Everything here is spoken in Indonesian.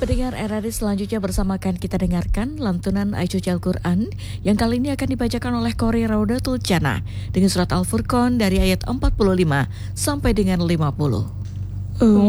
Pendengar RRI selanjutnya bersamakan kita dengarkan lantunan ayat suci Al-Quran yang kali ini akan dibacakan oleh Qori Raudatul Jannah dengan surat Al-Furqan dari ayat 45 sampai dengan 50.